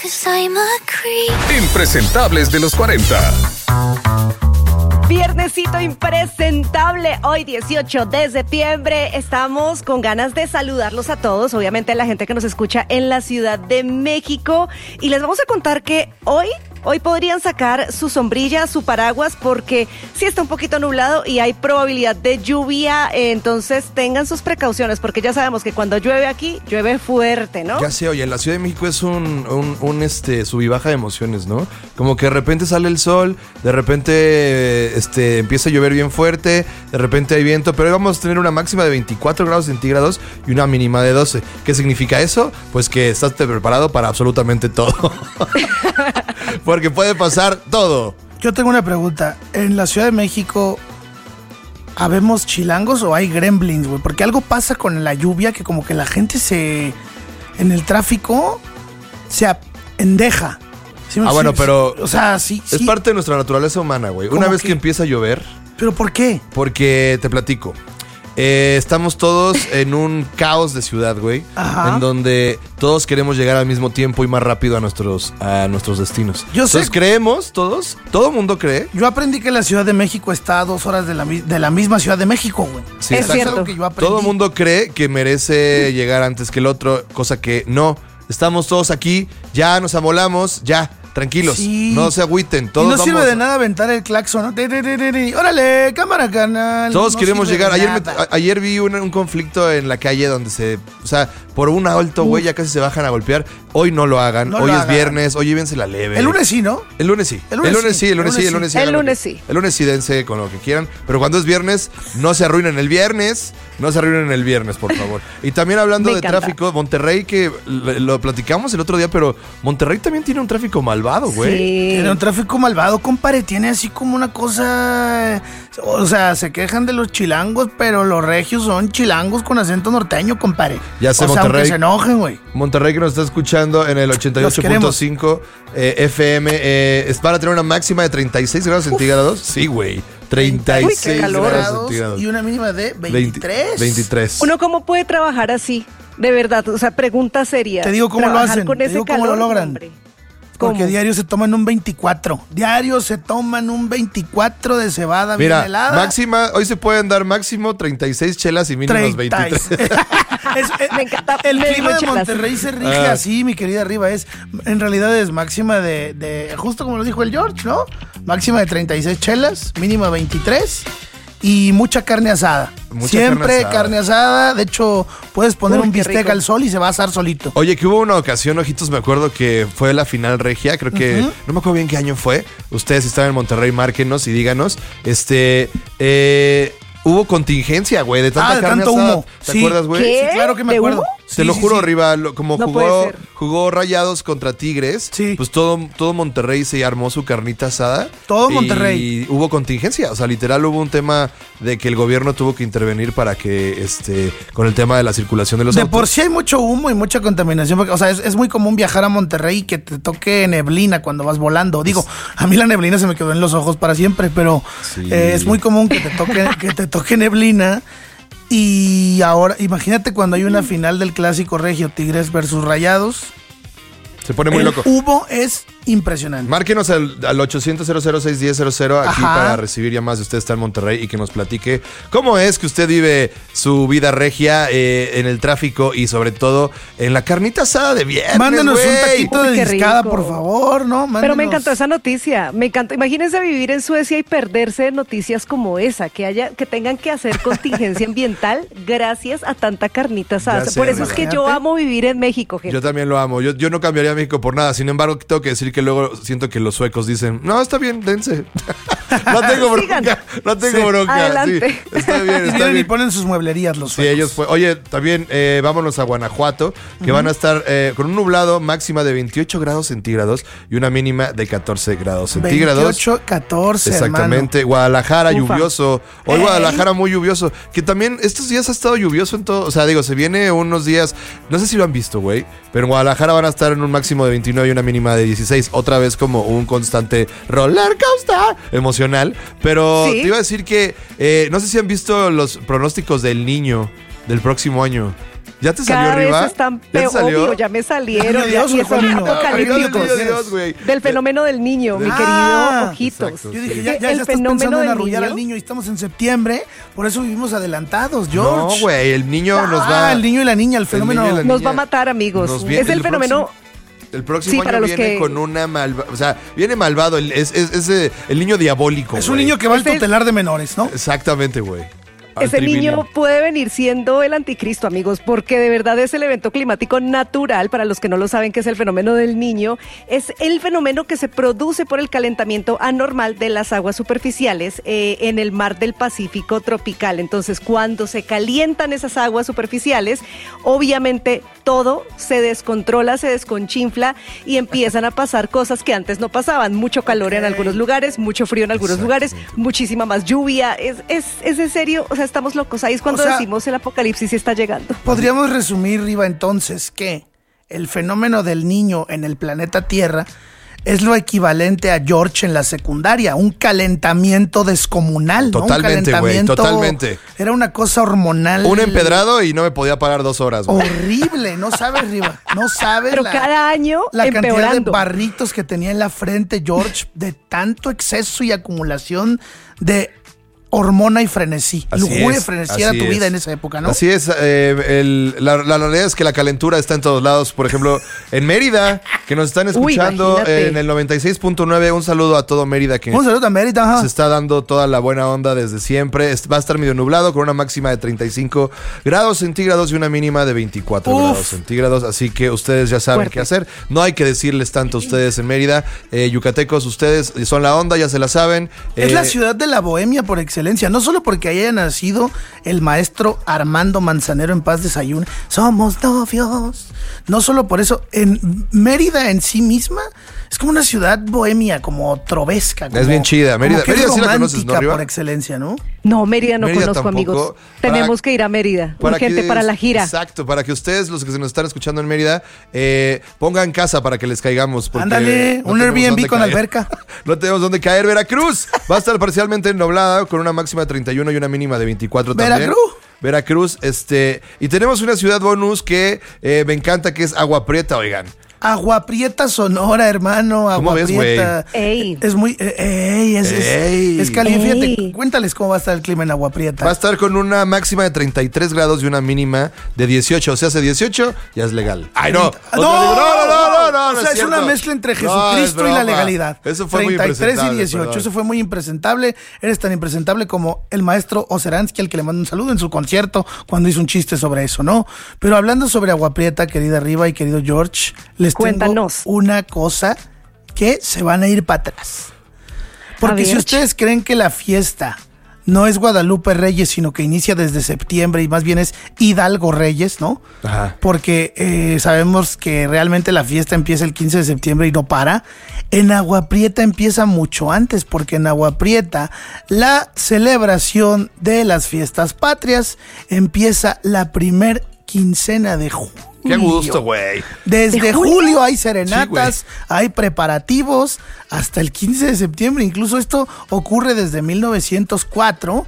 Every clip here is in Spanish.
Impresentables de los 40. Viernesito impresentable, hoy 18 de septiembre, estamos con ganas de saludarlos a todos, obviamente a la gente que nos escucha en la Ciudad de México, y les vamos a contar que hoy podrían sacar su sombrilla, su paraguas, porque sí está un poquito nublado y hay probabilidad de lluvia, entonces tengan sus precauciones, porque ya sabemos que cuando llueve aquí, llueve fuerte, ¿no? Ya sé, oye, en la Ciudad de México es un sub y baja de emociones, ¿no? Como que de repente sale el sol, de repente empieza a llover bien fuerte, de repente hay viento, pero hoy vamos a tener una máxima de 24 grados centígrados y una mínima de 12. ¿Qué significa eso? Pues que estás preparado para absolutamente todo. Porque puede pasar todo. Yo tengo una pregunta. ¿En la Ciudad de México habemos chilangos o hay gremlins, güey? Porque algo pasa con la lluvia que como que la gente en el tráfico se endeja. ¿Sí? Bueno, pero o sea, sí. Es parte de nuestra naturaleza humana, güey. Una vez que empieza a llover. ¿Pero por qué? Porque te platico. Estamos todos en un caos de ciudad, güey. Ajá. En donde todos queremos llegar al mismo tiempo y más rápido a nuestros destinos. Entonces creemos, todo el mundo cree. Yo aprendí que la Ciudad de México está a 2 horas de la misma Ciudad de México, güey. Sí, es cierto. Algo que yo aprendí. Todo el mundo cree que merece llegar antes que el otro, cosa que no. Estamos todos aquí, ya nos amolamos, ya. Tranquilos, sí. No se agüiten. Todos y no sirve de nada aventar el claxon, ¿no? ¡Órale, cámara, canal! Todos queremos llegar. Ayer Ayer vi un conflicto en la calle donde por un alto, güey, ya casi se bajan a golpear. Hoy no lo hagan. Hoy es viernes, hoy llévense la leve. El lunes sí, ¿no? El lunes sí. El lunes sí. El lunes sí, dense con lo que quieran. Pero cuando es viernes, no se arruinen el viernes. No se arruinen el viernes, por favor. Y también hablando de tráfico, Monterrey, que lo platicamos el otro día, pero Monterrey también tiene un tráfico malvado, güey. Sí. Tiene un tráfico malvado, compadre. Tiene así como una cosa... O sea, se quejan de los chilangos, pero los regios son chilangos con acento norteño, compadre. Ya sé, o sea, Monterrey. aunque se enojen, güey. Monterrey, que nos está escuchando en el 88.5 FM, es para tener una máxima de 36 grados centígrados. Sí, güey. 36 grados centígrados. Y una mínima de 23. ¿Uno cómo puede trabajar así? De verdad, o sea, pregunta seria. Te digo cómo lo hacen, con ese cómo lo logran. Hombre. Porque diario se toman un 24. Diario se toman un 24 de cebada bien helada. Máxima, hoy se pueden dar máximo 36 chelas y mínimos 23. Me encanta. El clima de Monterrey se rige así, mi querida Riva. En realidad es máxima de justo como lo dijo el George, ¿no? Máxima de 36 chelas, mínima 23. Y mucha carne asada. Siempre carne asada. De hecho, puedes poner un bistec al sol y se va a asar solito. Oye, que hubo una ocasión, ojitos, me acuerdo que fue la final regia. Creo que, no me acuerdo bien qué año fue. Ustedes están en Monterrey, márquenos y díganos. Hubo contingencia, güey, de tanta carne tanto asada. humo. ¿Te acuerdas, güey? Sí, claro que me acuerdo. ¿Humo? Te lo juro, arriba, como no jugó Rayados contra Tigres, pues todo Monterrey se armó su carnita asada. Todo Monterrey. Y hubo contingencia, o sea, literal hubo un tema de que el gobierno tuvo que intervenir para que, con el tema de la circulación de los autos. De por sí hay mucho humo y mucha contaminación, porque, o sea, es muy común viajar a Monterrey y que te toque neblina cuando vas volando. Digo, a mí la neblina se me quedó en los ojos para siempre, pero es muy común que te toque neblina. Y ahora, imagínate cuando hay una final del clásico regio, Tigres versus Rayados. Se pone muy loco. El humo es impresionante. Márquenos al 800-006-1000 aquí para recibir llamadas de usted está en Monterrey y que nos platique cómo es que usted vive su vida regia en el tráfico y sobre todo en la carnita asada de viernes. Mándenos un taquito de qué discada, rico. por favor, ¿no? Mándenos. Pero me encantó esa noticia, me encantó. Imagínense vivir en Suecia y perderse de noticias como esa, que tengan que hacer contingencia ambiental gracias a tanta carnita asada. Por eso es que yo amo vivir en México, gente. Yo también lo amo. Yo no cambiaría a México por nada. Sin embargo, tengo que decir que luego siento que los suecos dicen, no, está bien, dense. No tengo bronca. No tengo bronca. Adelante. Sí, está bien, está bien. Y ponen sus mueblerías los suecos. Sí, ellos Oye, también vámonos a Guanajuato, que van a estar con un nublado máxima de 28 grados centígrados y una mínima de 14 grados centígrados. 28, 14, exactamente. Hermano. Guadalajara, lluvioso. Hoy Guadalajara muy lluvioso. Que también estos días ha estado lluvioso en todo. O sea, digo, se viene unos días, no sé si lo han visto, güey, pero en Guadalajara van a estar en un máximo de 29 y una mínima de 16. Otra vez como un constante roller coaster emocional. Pero te iba a decir que no sé si han visto los pronósticos del Niño del próximo año. ¿Ya te salió Cada arriba? vez están ¿Ya te peor, salió? obvio, ya me salieron. ¿El niño Dios y o son el niño? apocalípticos. Niño Dios, güey. Del fenómeno del niño, mi querido Ojitos. Exacto. Yo dije, Sí. ya El estás fenómeno pensando en del arrullar niño. al niño y estamos en septiembre, por eso vivimos adelantados, George. No, güey, el niño nos va... El niño y la niña, el fenómeno. niño y la Nos niña. va a matar, amigos. Nos viene- Es el fenómeno... El próximo Sí, año para los viene que- con una o sea, viene malvado. El niño diabólico. Es un güey. niño que va al Es el- tutelar de menores, ¿no? Exactamente, güey. Al Ese niño tribilín. puede venir siendo el anticristo, amigos, porque de verdad es el evento climático natural, para los que no lo saben, que es el fenómeno del niño. Es el fenómeno que se produce por el calentamiento anormal de las aguas superficiales en el mar del Pacífico tropical. Entonces, cuando se calientan esas aguas superficiales, obviamente todo se descontrola, se desconchinfla y empiezan a pasar cosas que antes no pasaban. Mucho calor en algunos lugares, mucho frío en algunos lugares, muchísima más lluvia. Es en serio, o sea, estamos locos. Ahí es cuando O sea, decimos el apocalipsis está llegando. Podríamos resumir, Riva, entonces, que el fenómeno del niño en el planeta Tierra es lo equivalente a George en la secundaria, un calentamiento descomunal, ¿no? Totalmente, Un güey, calentamiento- totalmente. Era una cosa hormonal. Un empedrado y no me podía parar 2 horas, güey. Horrible, no sabes, Riva, no sabes Pero cada año la cantidad de empeorando. barritos que tenía en la frente George de tanto exceso y acumulación de hormona y frenesí. Así Lujuria y es, frenesí era así tu vida es. en esa época, ¿no? Así es, la realidad es que la calentura está en todos lados. Por ejemplo, en Mérida, que nos están escuchando imagínate. en el 96.9. Un saludo a todo Mérida que Un saludo a Mérida, ajá. se está dando toda la buena onda desde siempre. Va a estar medio nublado con una máxima de 35 grados centígrados y una mínima de 24 Uf. grados centígrados. Así que ustedes ya saben Fuerte. qué hacer. No hay que decirles tanto a ustedes en Mérida. Yucatecos, ustedes son la onda, ya se la saben. Es la ciudad de la bohemia por excelencia, no solo porque haya nacido el maestro Armando Manzanero en paz desayune, somos novios, no solo por eso, en Mérida en sí misma es como una ciudad bohemia, como trovesca. Es bien chida, Mérida- que es Mérida sí la conoces, ¿no, romántica Riva? por excelencia, ¿no? No, Mérida no Mérida conozco, tampoco. amigos. Para- Tenemos que ir a Mérida. Urgente que- para la gira. Exacto, para que ustedes, los que se nos están escuchando en Mérida, pongan casa para que les caigamos. porque Ándale, un tenemos Airbnb dónde con caer. alberca. No tenemos dónde caer. Veracruz va a estar parcialmente nublada con una máxima de 31 y una mínima de 24 también. Veracruz, y tenemos una ciudad bonus que me encanta, que es Agua Prieta, oigan. Agua Prieta, Sonora, hermano. Agua ves, Prieta. Ey. Es muy. Es caliente. Ey. Fíjate, cuéntales cómo va a estar el clima en Agua Prieta. Va a estar con una máxima de 33 grados y una mínima de 18. O sea, hace 18 ya es legal. ¡Ay, no! O sea, no es una cierto. mezcla entre No, Jesucristo es y la broma. legalidad. Eso fue muy 33 y impresentable, 18. perdón. Eso fue muy impresentable. Eres tan impresentable como el maestro Oceransky, al que le mando un saludo en su concierto cuando hizo un chiste sobre eso, ¿no? Pero hablando sobre Agua Prieta, querida Riva y querido George, les Cuéntanos. tengo una cosa que se van a ir para atrás. Porque A si ver. ustedes creen que la fiesta no es Guadalupe Reyes, sino que inicia desde septiembre y más bien es Hidalgo Reyes, ¿no? Ajá. Porque sabemos que realmente la fiesta empieza el 15 de septiembre y no para. En Agua Prieta empieza mucho antes, porque en Agua Prieta la celebración de las fiestas patrias empieza la primer quincena de julio. Qué gusto, güey. Desde ¿De julio? julio hay serenatas, hay preparativos hasta el 15 de septiembre. Incluso esto ocurre desde 1904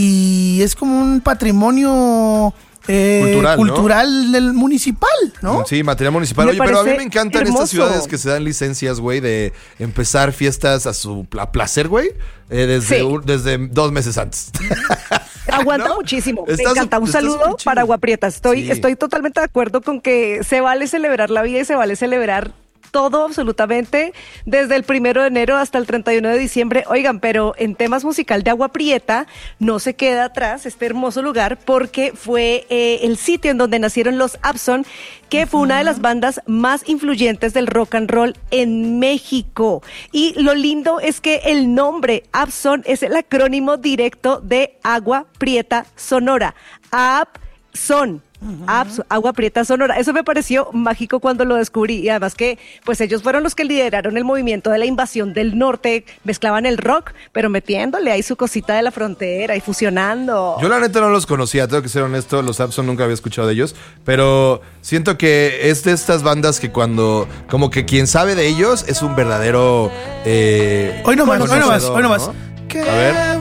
y es como un patrimonio Cultural, ¿no? del municipal, ¿no? Sí, material municipal. Me Oye, pero a mí parece me encantan hermoso. estas ciudades que se dan licencias, güey, de empezar fiestas a placer, güey, desde, Sí. desde 2 meses antes. Aguanta ¿No? muchísimo. Me Está encanta. Un está saludo súper chido. para Agua Prieta. Sí. Estoy totalmente de acuerdo con que se vale celebrar la vida y se vale celebrar todo absolutamente desde el 1 de enero hasta el 31 de diciembre. Oigan, pero en temas musical de Agua Prieta no se queda atrás este hermoso lugar porque fue el sitio en donde nacieron los Abson, que fue una de las bandas más influyentes del rock and roll en México. Y lo lindo es que el nombre Abson es el acrónimo directo de Agua Prieta Sonora. Abson. Agua Prieta Sonora. Eso me pareció mágico cuando lo descubrí y además que pues ellos fueron los que lideraron el movimiento de la invasión del norte, mezclaban el rock, pero metiéndole ahí su cosita de la frontera y fusionando. Yo la neta no los conocía, tengo que ser honesto, los Abson nunca había escuchado de ellos, pero siento que es de estas bandas que cuando, como que quien sabe de ellos es un verdadero... Hoy no más, conocedor, hoy no más. ¿no? A ver.